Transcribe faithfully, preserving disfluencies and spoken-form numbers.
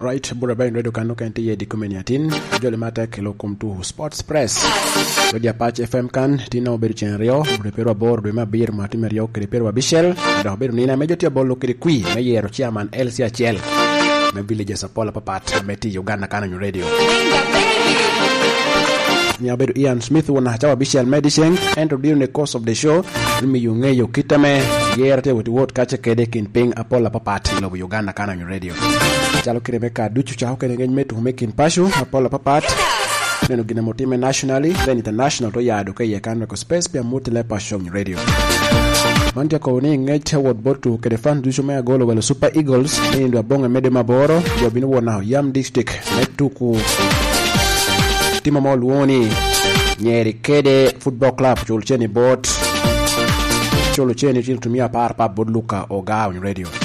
right bura bain radio kanu kan tiye di komeniatin jole mata kelo kumtu Sports Press radio Apache F M kan tino berchen rio repero bor do ma bir mati merio repero Bishel do ber nina mejo ti bollo kri qui meyero chairman L C H L me village Sapola Papat meti Uganda Kanu Radio Nyabedu Ian Smith wana chawa Bishel Medicine and during the course of the show mi yungeyo kitame yerte with what kache kede kin ping Apola Papat lo Uganda Kanu Radio chalo kiremeka duchu cha hokene ngeny metu making passion Apola Papat neno gina motime nationally then international to yado ke yakana ko space pia mutile passion radio Mantia ko ni ngete word botu kede fan duchu me golo wala Super Eagles ni ndo bonga mede maboro yo binu wona Yam District metuku Tima Molwoni Nyeri Kede Football Club Chulcheni Bot Chulcheni Chiltumia Par Pa Bodluka Oga on radio